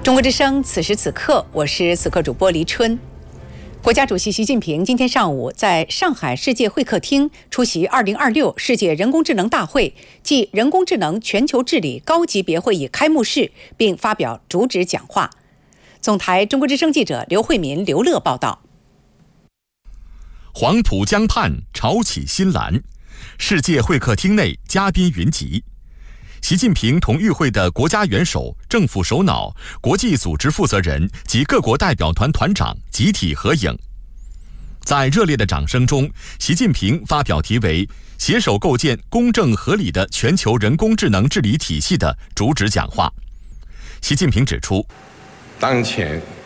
中国之声，此时此刻，我是此刻主播黎春。国家主席习近平今天上午在上海世界会客厅出席2026世界人工智能大会暨人工智能全球治理高级别会议开幕式，并发表主旨讲话。总台中国之声记者刘慧民、刘乐报道。 黄浦江畔潮起新澜，世界会客厅内嘉宾云集。习近平同与会的国家元首、政府首脑、国际组织负责人及各国代表团团长集体合影。在热烈的掌声中，习近平发表题为“携手构建公正合理的全球人工智能治理体系”的主旨讲话。习近平指出， 当前